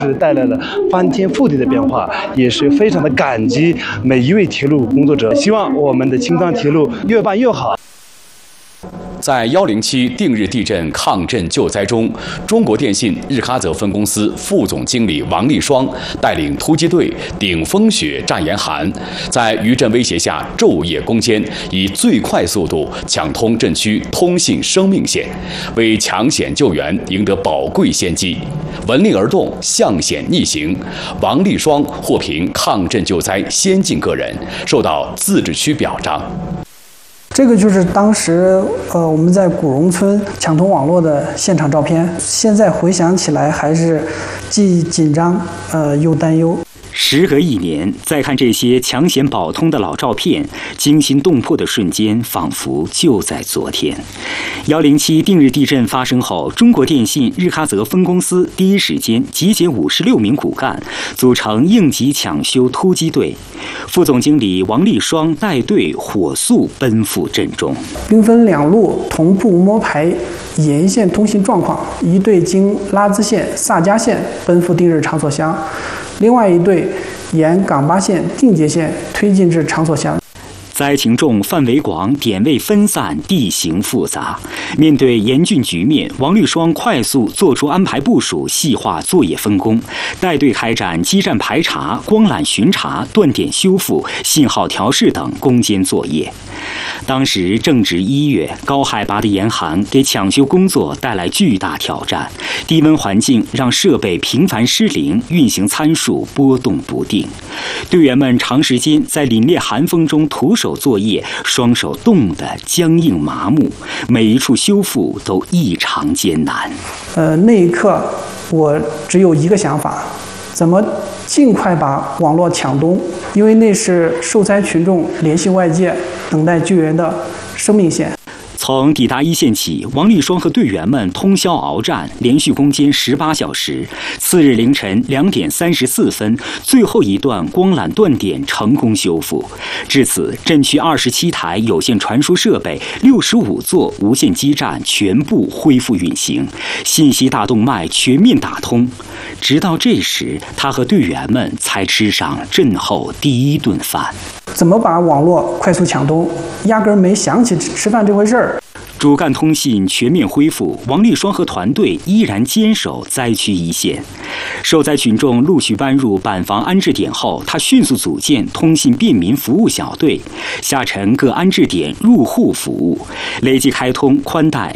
是带来了翻天覆地的变化，也是非常的感激每一位铁路工作者。希望我们的青藏铁路越办越好。 在107定日地震抗震救灾中，中国电信日喀则分公司副总经理王立双带领突击队顶风雪战严寒，在余震威胁下昼夜攻坚，以最快速度抢通震区通信生命线，为抢险救援赢得宝贵先机。闻令而动，向险逆行，王立双获评抗震救灾先进个人，受到自治区表彰。 这个就是当时我们在古榕村抢通网络的现场照片，现在回想起来还是既紧张又担忧。 时隔1年，再看这些抢险保通的老照片，惊心动魄的瞬间仿佛就在昨天。107定日地震发生后，中国电信日喀则分公司第一时间集结56名骨干，组成应急抢修突击队。副总经理王立双带队火速奔赴震中， 兵分2路同步摸排沿线通信状况，一队经拉孜县、萨迦县奔赴定日场所乡，另外一队沿岗巴县、定结县推进至场所乡。 灾情重、范围广、点位分散、地形复杂，面对严峻局面，王立双快速做出安排部署，细化作业分工，带队开展基站排查、光缆巡查、断点修复、信号调试等攻坚作业。当时正值1月，高海拔的严寒给抢修工作带来巨大挑战，低温环境让设备频繁失灵，运行参数波动不定。队员们长时间在凛冽寒风中徒手作业，双手冻得僵硬麻木，每一处修复都异常艰难。 那一刻我只有一个想法，怎么尽快把网络抢通，因为那是受灾群众联系外界、等待救援的生命线。 从抵达1线起，王立双和队员们通宵鏖战，连续攻坚18小时。次日凌晨2点34分，最后一段光缆断点成功修复。至此，震区27台有线传输设备、65座无线基站全部恢复运行，信息大动脉全面打通。直到这时，他和队员们才吃上震后第一顿饭。 怎么把网络快速抢通，压根儿没想起吃饭这回事儿。 主干通信全面恢复，王立双和团队依然坚守灾区一线。受灾群众陆续搬入板房安置点后，他迅速组建通信便民服务小队，下沉各安置点入户服务，累计开通宽带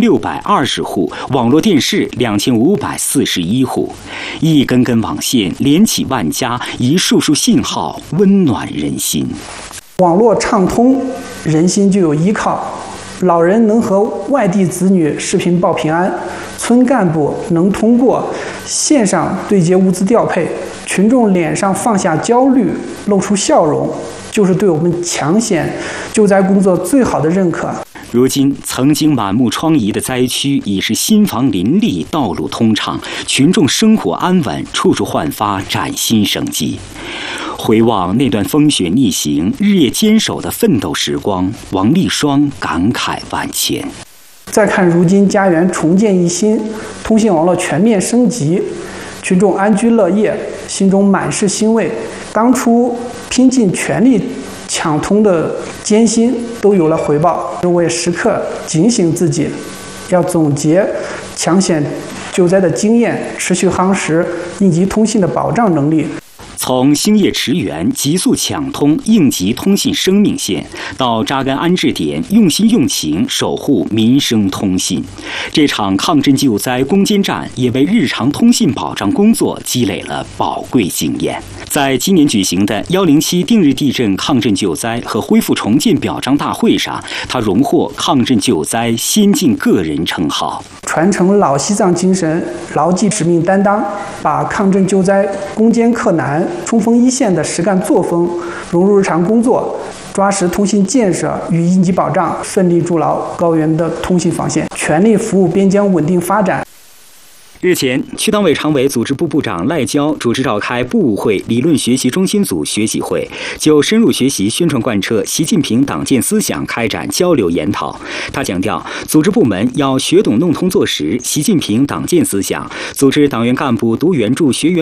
2620户，网络电视2541户，一根根网线连起万家，一束束信号温暖人心。 网络畅通，人心就有依靠。老人能和外地子女视频报平安，村干部能通过线上对接物资调配，群众脸上放下焦虑，露出笑容，就是对我们抢险救灾工作最好的认可。 如今，曾经满目疮痍的灾区已是新房林立，道路通畅，群众生活安稳，处处焕发崭新生机。回望那段风雪逆行、日夜坚守的奋斗时光，王立双感慨万千。 再看如今家园重建一新，通信网络全面升级，群众安居乐业，心中满是欣慰。当初拼尽全力抢通的艰辛都有了回报，我也时刻警醒自己，要总结抢险救灾的经验，持续夯实应急通信的保障能力。 从兴业驰援、急速抢通应急通信生命线，到扎根安置点、用心用情守护民生通信，这场抗震救灾攻坚战也为日常通信保障工作积累了宝贵经验。在今年举行的107定日地震抗震救灾和恢复重建表彰大会上，他荣获抗震救灾先进个人称号。 传承老西藏精神，牢记使命担当，把抗震救灾攻坚克难、冲锋一线的实干作风融入日常工作，抓实通信建设与应急保障，奋力筑牢高原的通信防线，全力服务边疆稳定发展。 日前，区党委常委组织部部长赖娇主持召开部务会理论学习中心组学习会，就深入学习宣传贯彻习近平党建思想开展交流研讨。他强调，组织部门要学懂弄通做实习近平党建思想，组织党员干部读援助学员